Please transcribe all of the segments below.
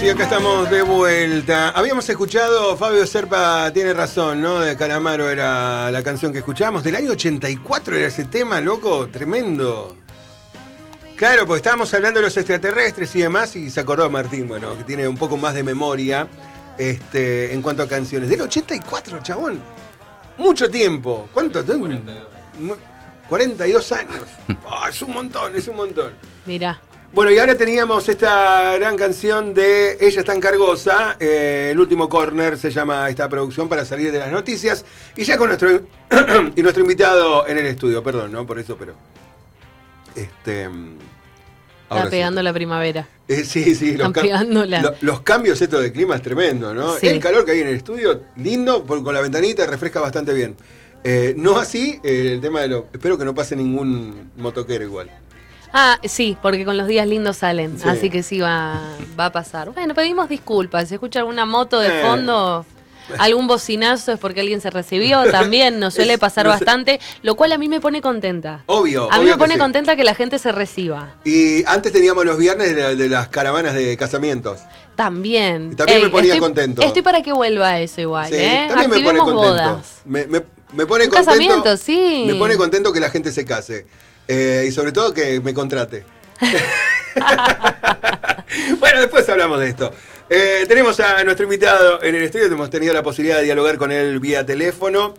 Sí, acá estamos de vuelta. Habíamos escuchado, Fabio Serpa tiene razón, ¿no? De Calamaro era la canción que escuchábamos. Del año 84 era ese tema, loco, tremendo. Claro, porque estábamos hablando de los extraterrestres y demás, y se acordó Martín, bueno, que tiene un poco más de memoria en cuanto a canciones. Del 84, chabón. Mucho tiempo. ¿Cuánto? 42 años. Oh, es un montón, es un montón. Mirá. Bueno, y ahora teníamos esta gran canción de Ella es tan cargosa, el último corner se llama esta producción para salir de las noticias, y ya con nuestro invitado en el estudio, perdón, ¿no? Por eso, pero... Está pegando la primavera. Sí, los cambios estos de clima es tremendo, ¿no? Sí. El calor que hay en el estudio, lindo, con la ventanita refresca bastante bien. No así el tema de lo... Espero que no pase ningún motoquero igual. Ah, sí, porque con los días lindos salen, Sí. así que sí va a pasar. Bueno, pedimos disculpas, si escucha alguna moto de fondo, algún bocinazo es porque alguien se recibió, también nos suele pasar bastante, lo cual a mí me pone contenta. Obvio. A mí me pone sí. contenta que la gente se reciba. Y antes teníamos los viernes de las caravanas de casamientos. También. Y también me ponía contento. Estoy para que vuelva eso igual, Sí, ¿eh? también me pone Activemos contento. bodas. Me pone Un contento. casamiento, sí. Me pone contento que la gente se case. Y sobre todo que me contrate. Bueno, después hablamos de esto. Tenemos a nuestro invitado en el estudio. Hemos tenido la posibilidad de dialogar con él vía teléfono.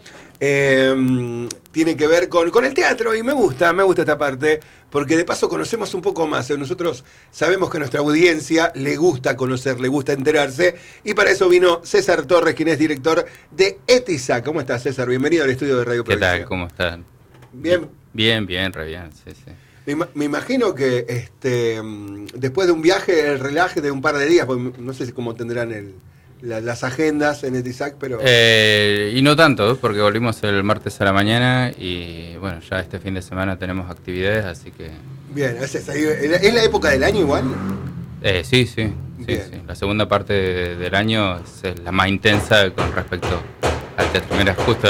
Tiene que ver con el teatro y me gusta esta parte, porque de paso conocemos un poco más. Nosotros sabemos que a nuestra audiencia le gusta conocer, le gusta enterarse, y para eso vino César Torres, quien es director de ETISAC. ¿Cómo estás, César? Bienvenido al estudio de Radio Provincia. ¿Qué tal? ¿Cómo están? Bien. Bien, re bien, sí. Me imagino que después de un viaje, el relaje de un par de días, porque no sé cómo tendrán las agendas en ETISAC, pero... Y no tanto, porque volvimos el martes a la mañana y bueno, ya este fin de semana tenemos actividades, así que... Bien, ¿es la época del año igual? Sí. La segunda parte del año es la más intensa con respecto al teatro. Mira, justo...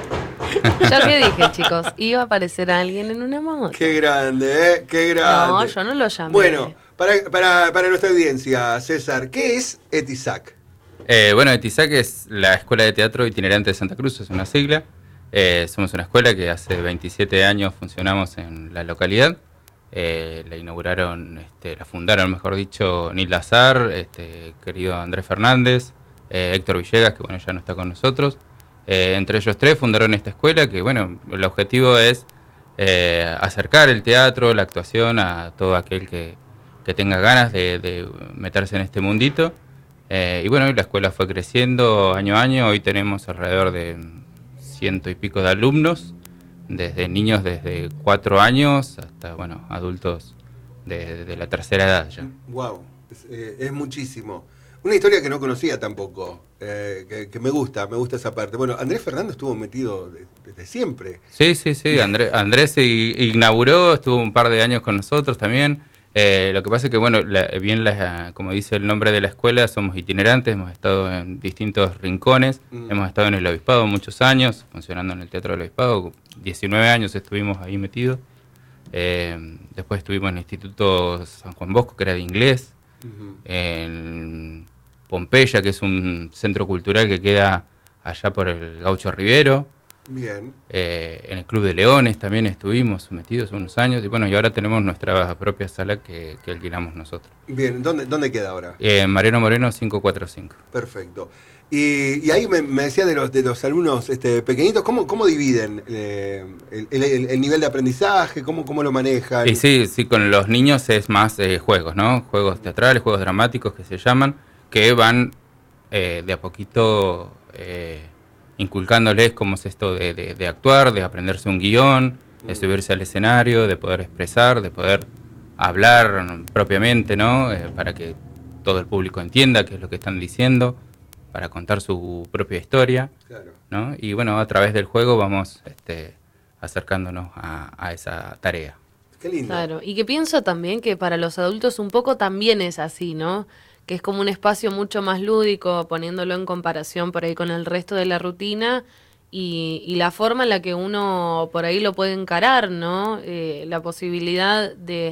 Yo que dije, chicos, iba a aparecer alguien en una moto. Qué grande, qué grande. No, yo no lo llamé. Bueno, para nuestra audiencia, César, ¿qué es ETISAC? Bueno, ETISAC es la Escuela de Teatro Itinerante de Santa Cruz, es una sigla. Somos una escuela que hace 27 años funcionamos en la localidad. La inauguraron, la fundaron, mejor dicho, Nilda Azar, querido Andrés Fernández, Héctor Villegas, que bueno, ya no está con nosotros. Entre ellos tres fundaron esta escuela que, bueno, el objetivo es acercar el teatro, la actuación a todo aquel que tenga ganas de meterse en este mundito. Y bueno, la escuela fue creciendo año a año. Hoy tenemos alrededor de 100 y pico de alumnos, desde niños desde 4 años hasta, bueno, adultos de la tercera edad ya. Wow, es muchísimo. Una historia que no conocía tampoco, que me gusta esa parte. Bueno, Andrés Fernández estuvo metido desde siempre. Sí. Andrés se inauguró, estuvo un par de años con nosotros también. Lo que pasa es que, bueno, como dice el nombre de la escuela, somos itinerantes, hemos estado en distintos rincones, hemos estado en el Obispado muchos años, funcionando en el Teatro del Obispado, 19 años estuvimos ahí metidos. Después estuvimos en el Instituto San Juan Bosco, que era de inglés, en Pompeya, que es un centro cultural que queda allá por el Gaucho Rivero. Bien. En el Club de Leones también estuvimos metidos unos años, y bueno, y ahora tenemos nuestra propia sala que alquilamos nosotros. Bien, ¿dónde queda ahora? Mariano Moreno 545. Perfecto. Y ahí me decía de los alumnos pequeñitos, ¿cómo dividen el nivel de aprendizaje? ¿Cómo lo manejan? Y sí, con los niños es más juegos, ¿no? Juegos teatrales, juegos dramáticos que se llaman, que van de a poquito inculcándoles cómo es esto de actuar, de aprenderse un guión, de subirse al escenario, de poder expresar, de poder hablar propiamente, ¿no? Para que todo el público entienda qué es lo que están diciendo, para contar su propia historia, Claro. ¿no? Y bueno, a través del juego vamos acercándonos a esa tarea. Qué lindo. Claro, y que pienso también que para los adultos un poco también es así, ¿no? Que es como un espacio mucho más lúdico, poniéndolo en comparación por ahí con el resto de la rutina y la forma en la que uno por ahí lo puede encarar, ¿no? La posibilidad de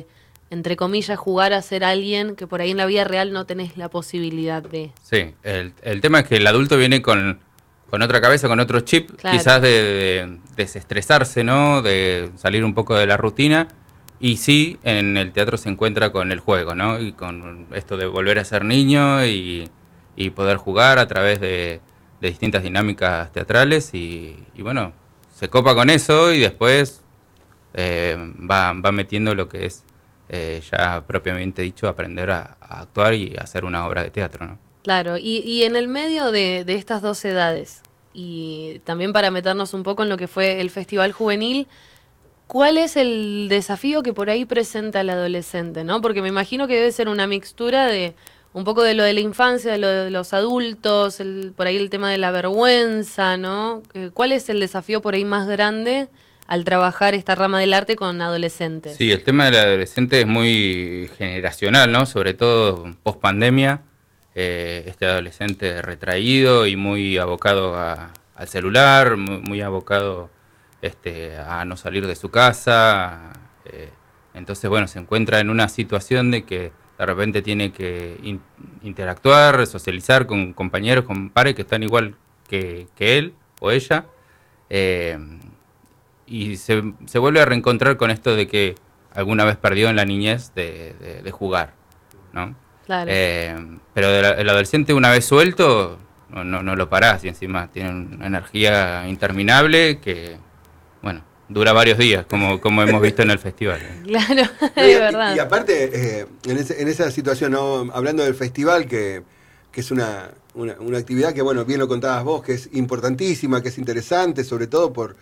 entre comillas, jugar a ser alguien que por ahí en la vida real no tenés la posibilidad de. Sí, el tema es que el adulto viene con otra cabeza, con otro chip, Claro. quizás de desestresarse, ¿no? De salir un poco de la rutina. Y sí, en el teatro se encuentra con el juego, ¿no? Y con esto de volver a ser niño y poder jugar a través de distintas dinámicas teatrales. Y bueno, se copa con eso y después va metiendo lo que es ya propiamente dicho, aprender a actuar y a hacer una obra de teatro, ¿no? Claro, y en el medio de estas dos edades, y también para meternos un poco en lo que fue el Festival Juvenil, ¿cuál es el desafío que por ahí presenta el adolescente, ¿no? Porque me imagino que debe ser una mixtura de un poco de lo de la infancia, de lo de los adultos, por ahí el tema de la vergüenza, ¿no? ¿Cuál es el desafío por ahí más grande al trabajar esta rama del arte con adolescentes? Sí, el tema del adolescente es muy generacional, ¿no? Sobre todo post pandemia, este adolescente retraído y muy abocado al celular, muy abocado a no salir de su casa. Entonces, bueno, se encuentra en una situación de que de repente tiene que interactuar, socializar con compañeros, con pares que están igual que él o ella. Y se vuelve a reencontrar con esto de que alguna vez perdió en la niñez de jugar, ¿no? Claro. Pero el adolescente una vez suelto no lo parás y encima tiene una energía interminable que, bueno, dura varios días, como hemos visto en el festival. Claro, es verdad. Y aparte, en esa situación, ¿no? Hablando del festival, que es una actividad que, bueno, bien lo contabas vos, que es importantísima, que es interesante, sobre todo por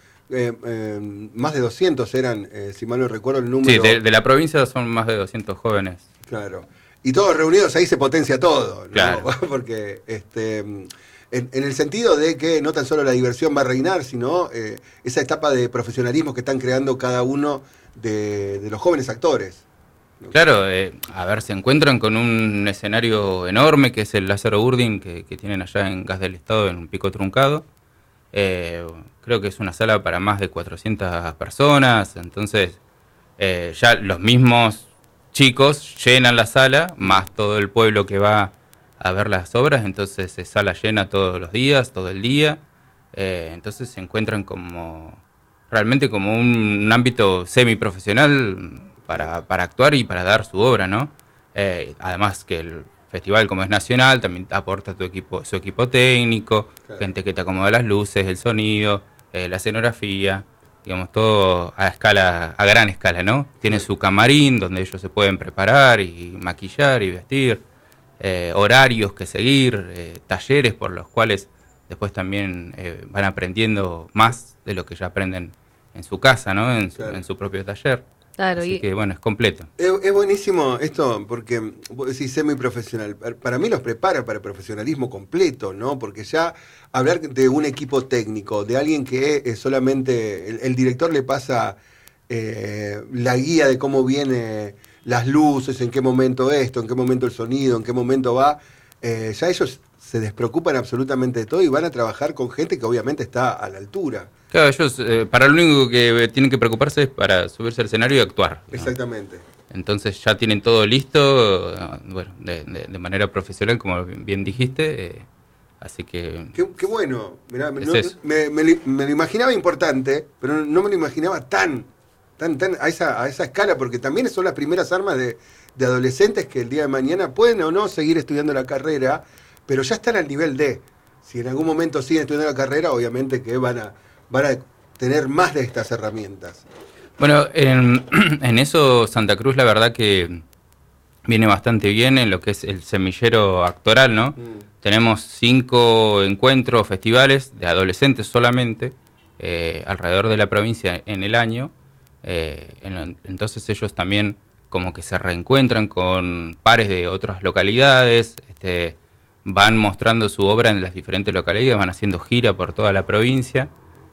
más de 200 eran, si mal no recuerdo el número. Sí, de la provincia son más de 200 jóvenes. Claro. Y todos reunidos ahí se potencia todo, ¿no? Claro. Porque en el sentido de que no tan solo la diversión va a reinar, sino esa etapa de profesionalismo que están creando cada uno de los jóvenes actores, ¿no? Claro, a ver, se encuentran con un escenario enorme que es el Lázaro Urdin que tienen allá en Gas del Estado, en un Pico Truncado. Creo que es una sala para más de 400 personas, entonces ya los mismos chicos llenan la sala, más todo el pueblo que va a ver las obras, entonces es sala llena todos los días, todo el día. Entonces se encuentran realmente como un ámbito semiprofesional para actuar y para dar su obra, ¿no? Además que el festival, como es nacional, también aporta su equipo técnico, claro, gente que te acomoda las luces, el sonido, la escenografía, digamos, todo a gran escala, ¿no? Tiene su camarín donde ellos se pueden preparar y maquillar y vestir, horarios que seguir, talleres por los cuales después también van aprendiendo más de lo que ya aprenden en su casa, ¿no? Claro, en su propio taller. Claro, Así que, bueno, es completo. Es buenísimo esto, porque vos decís semiprofesional. Para mí los prepara para el profesionalismo completo, ¿no? Porque ya hablar de un equipo técnico, de alguien que solamente el director le pasa la guía de cómo viene las luces, en qué momento esto, en qué momento el sonido, en qué momento va, ya ellos se despreocupan absolutamente de todo y van a trabajar con gente que obviamente está a la altura. Claro, ellos para lo único que tienen que preocuparse es para subirse al escenario y actuar, ¿no? Exactamente. Entonces ya tienen todo listo, bueno, de manera profesional, como bien dijiste, así que... Qué bueno. Mirá, es no, eso. me lo imaginaba importante, pero no me lo imaginaba tan a esa escala, porque también son las primeras armas de adolescentes que el día de mañana pueden o no seguir estudiando la carrera, pero ya están al nivel de... Si en algún momento siguen estudiando la carrera, obviamente que van a tener más de estas herramientas. Bueno, en eso Santa Cruz la verdad que viene bastante bien en lo que es el semillero actoral, ¿no? Tenemos 5 encuentros, festivales de adolescentes solamente, alrededor de la provincia en el año. Entonces ellos también como que se reencuentran con pares de otras localidades, van mostrando su obra en las diferentes localidades, van haciendo gira por toda la provincia.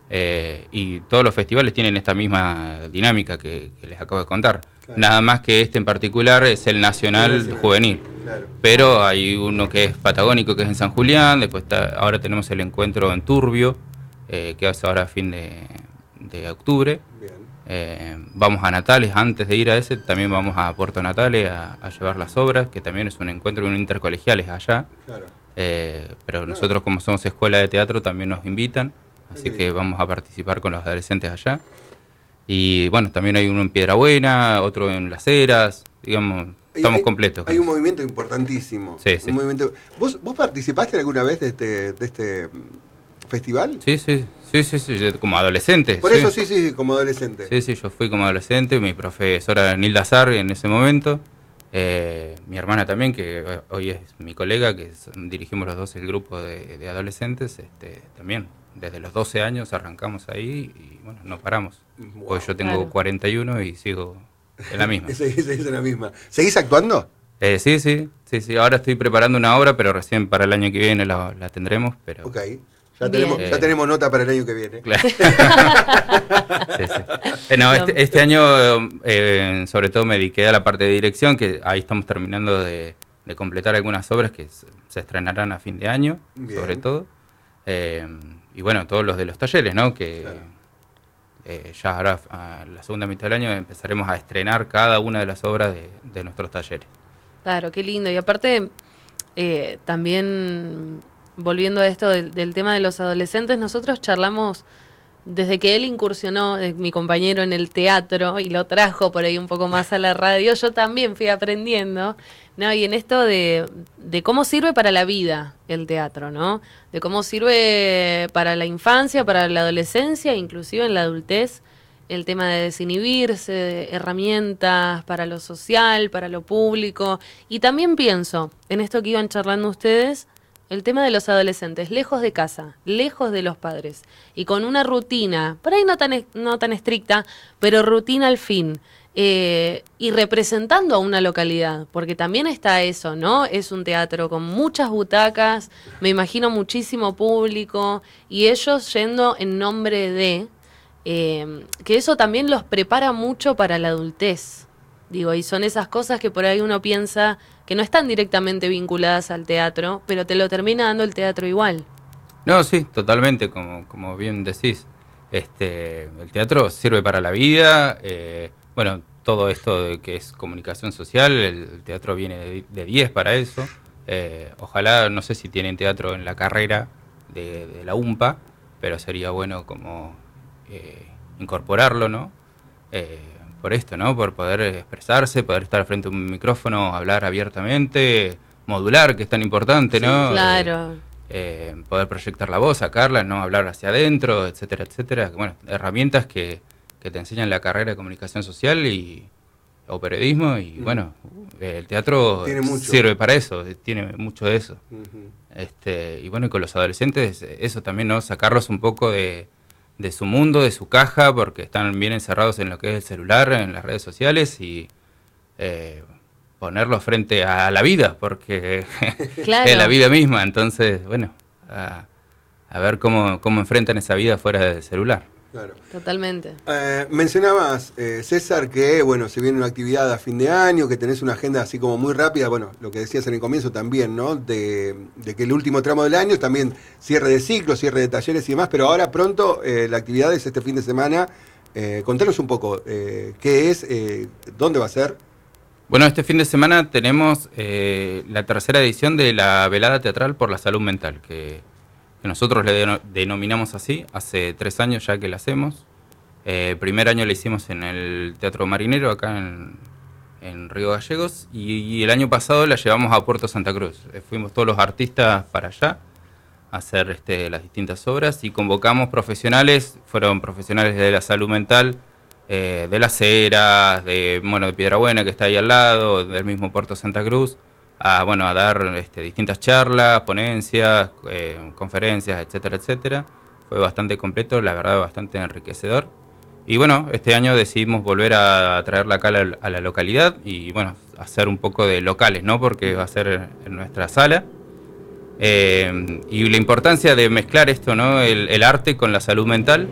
Y todos los festivales tienen esta misma dinámica que les acabo de contar. Claro. Nada más que en particular es el nacional juvenil. Claro. Pero hay uno que es patagónico, que es en San Julián. Después ahora tenemos el encuentro en Turbio, que es ahora a fin de octubre. Vamos a Natales, antes de ir a ese, también vamos a Puerto Natales a llevar las obras, que también es un encuentro un intercolegiales allá. Claro. Pero nosotros, como somos escuela de teatro, también nos invitan, así que vamos a participar con los adolescentes allá. Y bueno, también hay uno en Piedrabuena, otro en Las Heras, digamos, estamos completos. Hay un movimiento importantísimo. Sí, sí. Un movimiento. ¿Vos participaste alguna vez de este festival? Sí, como adolescente. Por eso sí, como adolescente. Sí, yo fui como adolescente, mi profesora Nilda Sarr en ese momento, mi hermana también, que hoy es mi colega, que dirigimos los dos el grupo de adolescentes, también. Desde los 12 años arrancamos ahí y bueno, no paramos. Wow. Hoy yo tengo 41 y sigo en la misma. Seguís en la misma. ¿Seguís actuando? Sí. Ahora estoy preparando una obra, pero recién para el año que viene la tendremos. Pero... Ok. Ya tenemos nota para el año que viene. Claro. Sí. No, este año sobre todo me dediqué a la parte de dirección, que ahí estamos terminando de completar algunas obras que se estrenarán a fin de año, bien. Sobre todo. Y bueno, todos los de los talleres, ¿no? Que claro. Ya ahora, a la segunda mitad del año, empezaremos a estrenar cada una de las obras de nuestros talleres. Claro, qué lindo. Y aparte, también, volviendo a esto del tema de los adolescentes, nosotros charlamos desde que él incursionó, mi compañero, en el teatro y lo trajo por ahí un poco más a la radio. Yo también fui aprendiendo, ¿no? Y en esto de cómo sirve para la vida el teatro, ¿no? De cómo sirve para la infancia, para la adolescencia, inclusive en la adultez, el tema de desinhibirse, de herramientas para lo social, para lo público. Y también pienso, en esto que iban charlando ustedes, el tema de los adolescentes, lejos de casa, lejos de los padres, y con una rutina, por ahí no tan estricta, pero rutina al fin, y representando a una localidad, porque también está eso, ¿no? Es un teatro con muchas butacas, me imagino muchísimo público, y ellos yendo en nombre de, que eso también los prepara mucho para la adultez. Digo, y son esas cosas que por ahí uno piensa que no están directamente vinculadas al teatro, pero te lo termina dando el teatro igual. No, sí, totalmente, como bien decís. El teatro sirve para la vida, bueno, todo esto de que es comunicación social, el teatro viene de 10 para eso. Ojalá, no sé si tienen teatro en la carrera de la UMPA, pero sería bueno como incorporarlo, ¿no? Por esto, ¿no? Por poder expresarse, poder estar frente a un micrófono, hablar abiertamente, modular, que es tan importante, ¿no? Sí, claro. Poder proyectar la voz, sacarla, no hablar hacia adentro, etcétera, etcétera. Bueno, herramientas que te enseñan la carrera de comunicación social o periodismo y bueno, el teatro sirve para eso, tiene mucho de eso. Y bueno, y con los adolescentes, eso también, ¿no? Sacarlos un poco de su mundo, de su caja, porque están bien encerrados en lo que es el celular, en las redes sociales, y ponerlos frente a la vida, porque claro. Es la vida misma. Entonces, bueno, a ver cómo enfrentan esa vida fuera del celular. Claro. Totalmente. Mencionabas, César, que bueno, se viene una actividad a fin de año, que tenés una agenda así como muy rápida, bueno, lo que decías en el comienzo también, ¿no? De que el último tramo del año también cierre de ciclos, cierre de talleres y demás, pero ahora pronto la actividad es este fin de semana. Contanos un poco, ¿qué es? ¿Dónde va a ser? Bueno, este fin de semana tenemos la tercera edición de la velada teatral por la salud mental, que nosotros le denominamos así, hace 3 años ya que la hacemos. Primer año la hicimos en el Teatro Marinero, acá en Río Gallegos, y el año pasado la llevamos a Puerto Santa Cruz. Fuimos todos los artistas para allá a hacer las distintas obras y convocamos profesionales, fueron profesionales de la salud mental, de Las Heras, de Piedrabuena, que está ahí al lado, del mismo Puerto Santa Cruz, a dar distintas charlas, ponencias, conferencias, etcétera, etcétera. Fue bastante completo, la verdad, bastante enriquecedor. Y bueno, este año decidimos volver a traerla acá a la localidad y bueno, hacer un poco de locales, ¿no? Porque va a ser en nuestra sala. Y la importancia de mezclar esto, ¿no? El arte con la salud mental.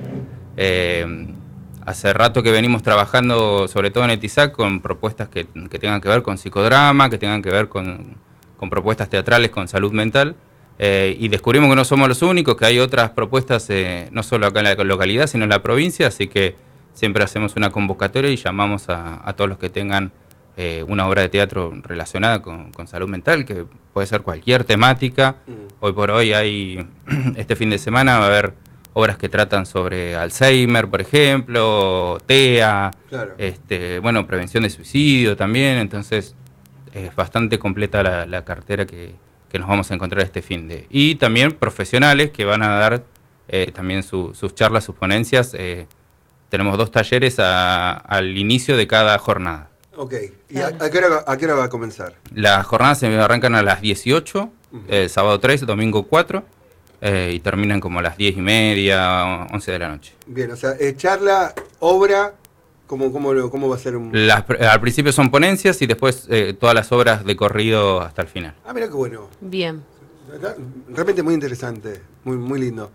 Hace rato que venimos trabajando, sobre todo en ETISAC, con propuestas que tengan que ver con psicodrama, que tengan que ver con propuestas teatrales con salud mental. Y descubrimos que no somos los únicos, que hay otras propuestas, no solo acá en la localidad, sino en la provincia, así que siempre hacemos una convocatoria y llamamos a todos los que tengan una obra de teatro relacionada con salud mental, que puede ser cualquier temática. Hoy por hoy hay, este fin de semana va a haber obras que tratan sobre Alzheimer, por ejemplo, TEA, claro. Bueno, prevención de suicidio también, entonces es bastante completa la cartera que nos vamos a encontrar este fin de. Y también profesionales que van a dar también sus charlas, sus ponencias. Tenemos 2 talleres al inicio de cada jornada. Ok, ¿y a qué hora va a comenzar? Las jornadas se arrancan a las 18, sábado 3, domingo 4, y terminan como a las 10:30, 11 de la noche. Bien, o sea, charla, obra, ¿cómo va a ser? Al principio son ponencias y después todas las obras de corrido hasta el final. Ah, mira qué bueno. Bien. Realmente muy interesante, muy lindo.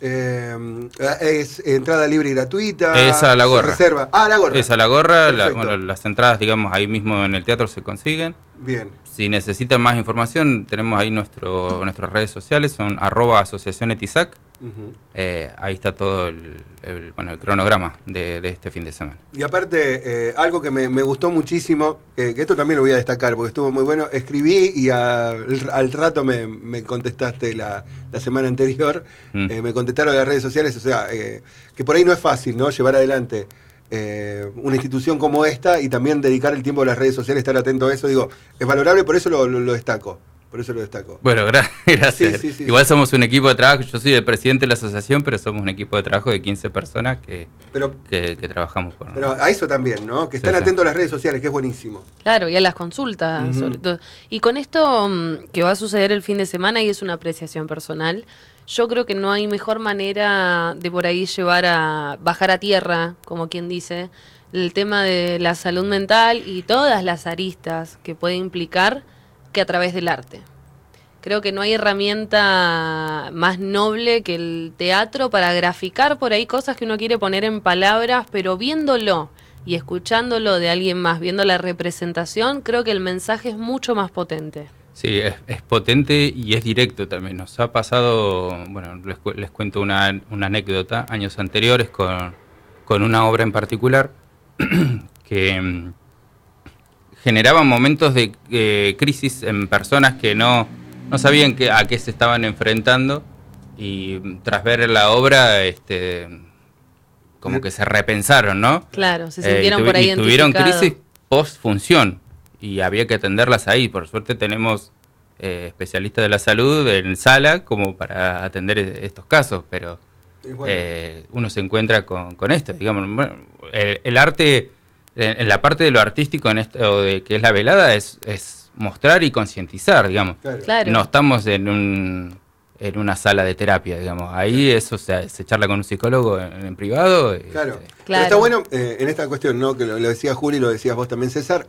Es entrada libre y gratuita. Es a la gorra. Reserva. Ah, la gorra. Es a la gorra. Bueno, las entradas, digamos, ahí mismo en el teatro se consiguen. Bien. Si necesitan más información, tenemos ahí nuestras redes sociales, son @asociacionetisac. Ahí está todo el cronograma de este fin de semana. Y aparte, algo que me gustó muchísimo, que esto también lo voy a destacar porque estuvo muy bueno, escribí y al rato me contestaste la semana anterior, me contestaron en las redes sociales, o sea, que por ahí no es fácil, ¿no?, llevar adelante una institución como esta y también dedicar el tiempo a las redes sociales, estar atento a eso, digo, es valorable, por eso lo destaco. Por eso lo destaco. Bueno, gracias. Sí, Igual somos un equipo de trabajo, yo soy el presidente de la asociación, pero somos un equipo de trabajo de 15 personas que trabajamos por... Pero a eso también, ¿no? Que estén atentos a las redes sociales, que es buenísimo. Claro, y a las consultas, sobre todo. Y con esto que va a suceder el fin de semana, y es una apreciación personal, yo creo que no hay mejor manera de por ahí bajar a tierra, como quien dice, el tema de la salud mental y todas las aristas que puede implicar, que a través del arte. Creo que no hay herramienta más noble que el teatro para graficar por ahí cosas que uno quiere poner en palabras, pero viéndolo y escuchándolo de alguien más, viendo la representación, creo que el mensaje es mucho más potente. Sí, es potente y es directo también. Nos ha pasado, bueno, les cuento una anécdota, años anteriores con una obra en particular que generaba momentos de crisis en personas que no sabían a qué se estaban enfrentando, y tras ver la obra como que se repensaron, ¿no? Claro, se sintieron por ahí identificados. Tuvieron crisis post-función y había que atenderlas ahí. Por suerte tenemos especialistas de la salud en sala como para atender estos casos, pero uno se encuentra con esto, digamos. Bueno, el arte... En la parte de lo artístico, en esto de que es la velada, es mostrar y concientizar, digamos. Claro. No estamos en una sala de terapia, digamos. Ahí eso se charla con un psicólogo en privado. Claro. Pero está bueno en esta cuestión, ¿no?, que lo decía Juli, lo decías vos también, César,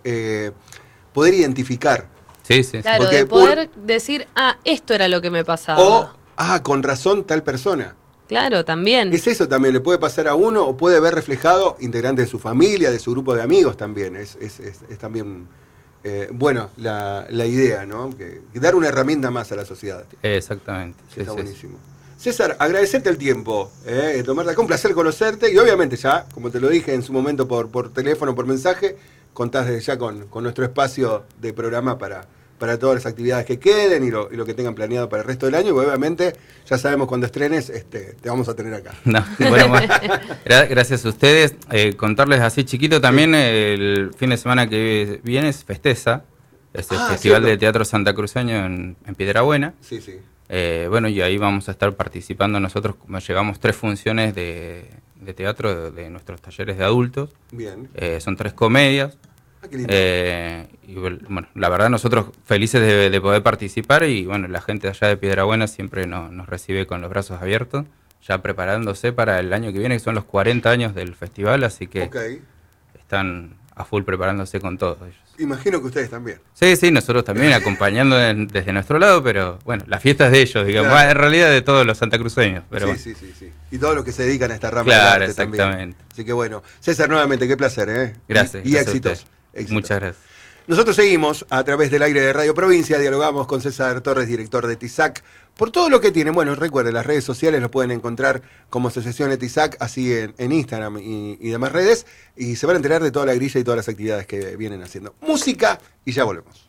poder identificar. Sí. Claro, porque de poder decir, esto era lo que me pasaba. O, con razón tal persona. Claro, también. Es eso también, le puede pasar a uno o puede ver reflejado integrante de su familia, de su grupo de amigos también. Es también, bueno, la idea, ¿no? Que dar una herramienta más a la sociedad. Exactamente. Está buenísimo. César, agradecerte el tiempo, tomarte acá, un placer conocerte y obviamente ya, como te lo dije en su momento por teléfono, por mensaje, contás desde ya con nuestro espacio de programa para todas las actividades que queden y lo que tengan planeado para el resto del año, y obviamente ya sabemos cuando estrenes te vamos a tener acá. No, bueno, gracias a ustedes. Contarles así chiquito también, el fin de semana que viene es Festeza, es el Festival de Teatro Santacruceño en Piedrabuena. Sí. Bueno, y ahí vamos a estar participando nosotros, llevamos 3 funciones de teatro de nuestros talleres de adultos. Bien. Son 3 comedias. Qué lindo. Y bueno, la verdad nosotros felices de poder participar, y bueno, la gente de allá de Piedrabuena siempre nos recibe con los brazos abiertos, ya preparándose para el año que viene, que son los 40 años del festival, así que están a full preparándose con todos ellos. Imagino que ustedes también. Sí, nosotros también acompañando desde nuestro lado, pero bueno, la fiesta es de ellos, digamos, claro. En realidad de todos los santacruceños. Pero Sí. Y todos los que se dedican a esta rama claro, del arte también. exactamente. Así que bueno, César, nuevamente, qué placer, Gracias. Y éxitos. Muchas gracias. Nosotros seguimos a través del aire de Radio Provincia, dialogamos con César Torres, director de TISAC, por todo lo que tiene. Bueno, recuerden, las redes sociales lo pueden encontrar como Asociación de TISAC, así en Instagram y demás redes, y se van a enterar de toda la grilla y todas las actividades que vienen haciendo. Música y ya volvemos.